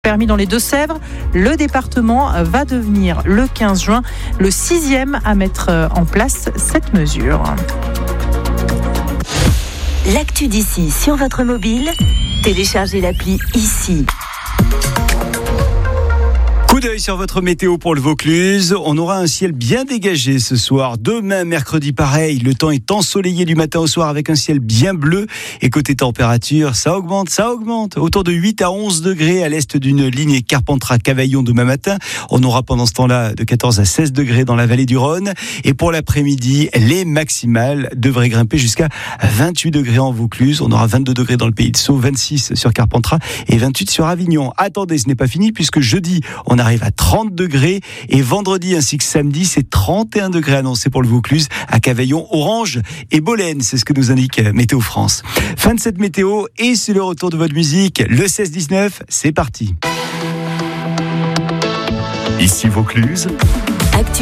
Permis dans les Deux-Sèvres, le département va devenir le 15 juin le 6e à mettre en place cette mesure. L'actu d'ici sur votre mobile, téléchargez l'appli ici. Coup d'œil sur votre météo pour le Vaucluse. On aura un ciel bien dégagé ce soir. Demain, mercredi, pareil. Le temps est ensoleillé du matin au soir avec un ciel bien bleu. Et côté température, ça augmente. Autour de 8 à 11 degrés à l'est d'une ligne Carpentras-Cavaillon demain matin. On aura pendant ce temps-là de 14 à 16 degrés dans la vallée du Rhône. Et pour l'après-midi, les maximales devraient grimper jusqu'à 28 degrés en Vaucluse. On aura 22 degrés dans le Pays de Sceaux, 26 sur Carpentras et 28 sur Avignon. Attendez, ce n'est pas fini puisque jeudi, on arrive à 30 degrés et vendredi ainsi que samedi, c'est 31 degrés annoncés pour le Vaucluse à Cavaillon, Orange et Bolène. C'est ce que nous indique Météo France. Fin de cette météo et c'est le retour de votre musique. Le 16-19, c'est parti. Ici Vaucluse.